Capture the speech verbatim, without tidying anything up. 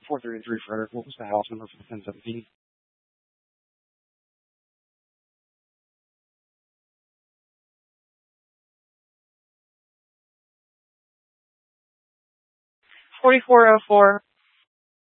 four thirty-three Frederick. What was the house number for the ten seventeen? forty-four oh four.